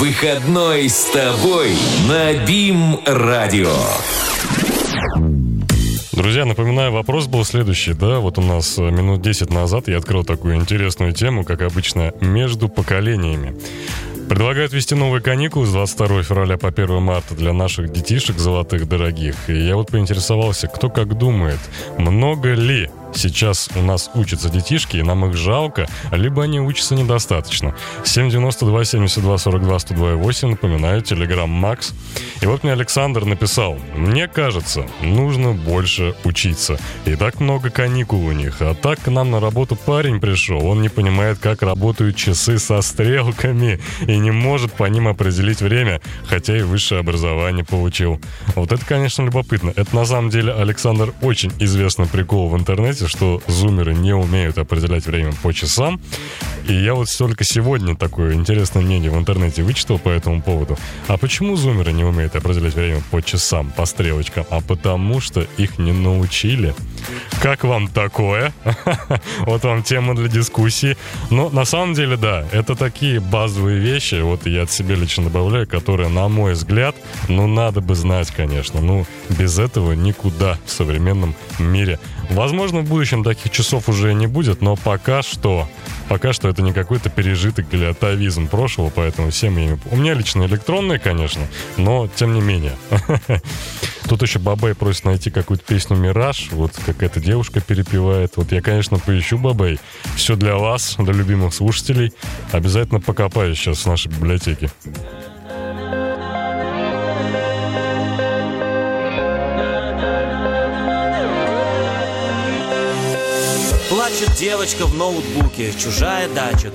Выходной с тобой на БИМ-радио. Друзья, напоминаю, вопрос был следующий, да, вот у нас минут 10 назад я открыл такую интересную тему, как обычно, между поколениями. Предлагают ввести новые каникулы с 22 февраля по 1 марта для наших детишек золотых дорогих. И я вот поинтересовался, кто как думает, много ли сейчас у нас учатся детишки, и нам их жалко, либо они учатся недостаточно. 792 72 42 102 8, напоминаю, Telegram Max. И вот мне Александр написал: мне кажется, нужно больше учиться. И так много каникул у них. А так к нам на работу парень пришел, он не понимает, как работают часы со стрелками и не может по ним определить время, хотя и высшее образование получил. Вот это, конечно, любопытно. Это на самом деле, Александр, очень известный прикол в интернете, что зумеры не умеют определять время по часам. И я вот только сегодня такое интересное мнение в интернете вычитал по этому поводу. А почему зумеры не умеют определять время по часам, по стрелочкам? А потому что их не научили. Как вам такое? Вот вам тема для дискуссии. Но на самом деле, да, это такие базовые вещи, вот я от себя лично добавляю, которые, на мой взгляд, надо бы знать, конечно. Без этого никуда в современном мире. Возможно, в будущем таких часов уже не будет, но пока что это не какой-то пережиток или атовизм прошлого, поэтому все мы ими... У меня лично электронные, конечно, но тем не менее. Тут еще Бабай просит найти какую-то песню «Мираж», вот какая-то девушка перепевает. Вот я, конечно, поищу, Бабай. Все для вас, для любимых слушателей. Обязательно покопаюсь сейчас в нашей библиотеке. Плачет девочка в ноутбуке, чужая дача.